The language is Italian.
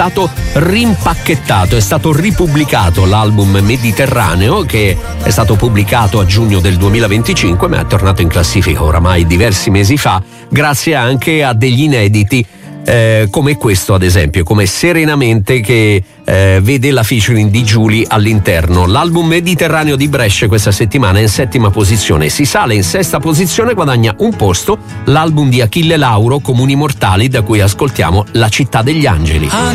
stato rimpacchettato, è stato ripubblicato l'album Mediterraneo, che è stato pubblicato a giugno del 2025 ma è tornato in classifica oramai diversi mesi fa, grazie anche a degli inediti come questo, ad esempio, come Serenamente, che vede la featuring di Giulia all'interno. L'album Mediterraneo di Brescia questa settimana è in 7ª posizione, si sale in 6ª posizione, guadagna un posto l'album di Achille Lauro, Comuni Mortali, da cui ascoltiamo La città degli angeli.